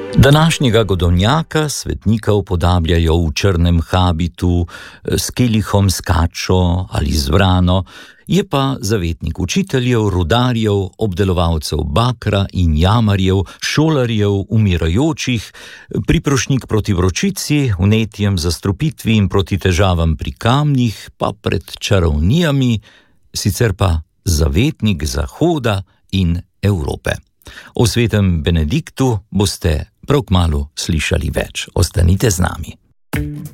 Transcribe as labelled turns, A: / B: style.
A: Današnjega godovnjaka svetnika upodabljajo v črnem habitu, s kelihom s kačo ali z vrano, je pa zavetnik učiteljev, rudarjev, obdelovalcev bakra in jamarjev, šolarjev, umirajočih, priprošnik proti vročici, vnetjem, zastrupitvi in proti težavam pri kamnih, pa pred čarovnijami, sicer pa zavetnik Zahoda in Evrope. O svetem Benediktu boste prav kmalu slišali več. Ostanite z nami.